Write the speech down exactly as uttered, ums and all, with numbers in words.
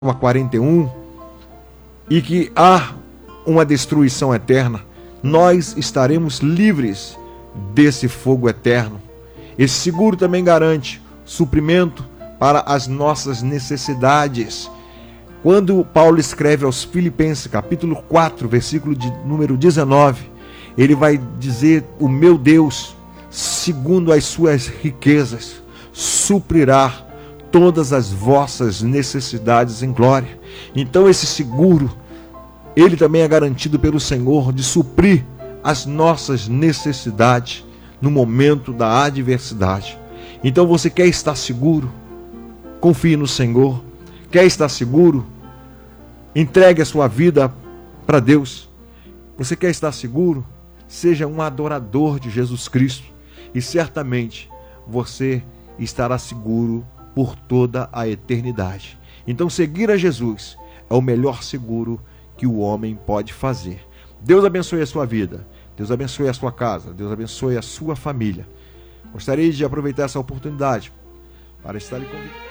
quarenta e um, e que há uma destruição eterna, nós estaremos livres desse fogo eterno. Esse seguro também garante suprimento para as nossas necessidades. Quando Paulo escreve aos Filipenses, capítulo quatro, versículo de número dezenove, ele vai dizer: o meu Deus, segundo as suas riquezas, suprirá todas as vossas necessidades em glória. Então esse seguro, ele também é garantido pelo Senhor de suprir as nossas necessidades no momento da adversidade. Então você quer estar seguro? Confie no Senhor. Quer estar seguro? Entregue a sua vida para Deus. Você quer estar seguro? Seja um adorador de Jesus Cristo e certamente você estará seguro por toda a eternidade. Então seguir a Jesus é o melhor seguro que o homem pode fazer. Deus abençoe a sua vida, Deus abençoe a sua casa, Deus abençoe a sua família. Gostaria de aproveitar essa oportunidade para estar lhe convidando.